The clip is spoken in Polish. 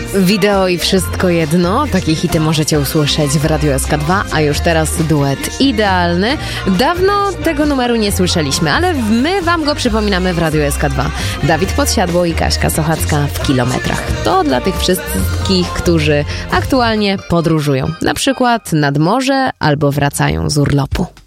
Wideo i wszystko jedno. Takie hity możecie usłyszeć w Radiu SK2, a już teraz duet idealny. Dawno tego numeru nie słyszeliśmy, ale my wam go przypominamy w Radiu SK2. Dawid Podsiadło i Kaśka Sochacka w kilometrach. To dla tych wszystkich, którzy aktualnie podróżują. Na przykład nad morze albo wracają z urlopu.